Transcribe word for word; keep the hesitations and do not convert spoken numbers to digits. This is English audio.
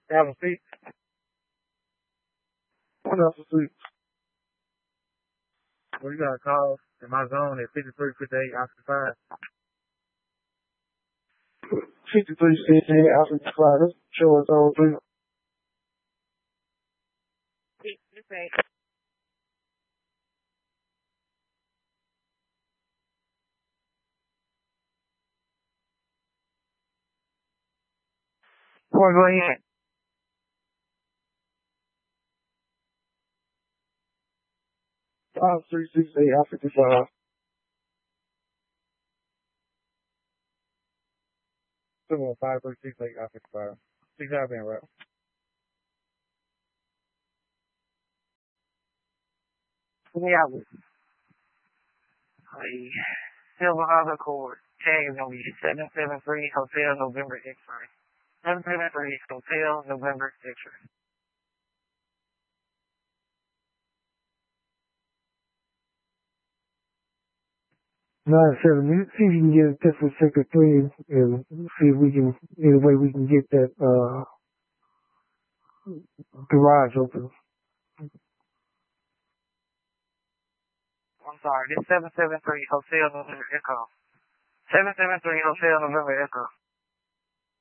Have a seat. What else is sweet? Well, you got a call in my zone at fifty-three fifty-eight Oscar five. fifty-three fifty-eight Oscar five. Let's show us all three. Boy, go ahead. Five three six eight I fifty five. Seven five three six eight I fifty five. Six out been right. Yeah. The Silver Harbor Court. Tag is gonna be seven seven three Hotel November X-ray. Seven seven three Hotel November X-ray. Nine seven. See if you can get a test for sector three, and see if we can, any way we can get that uh garage open. I'm sorry. This seven seven three Hotel November Echo. Seven seven three Hotel November Echo.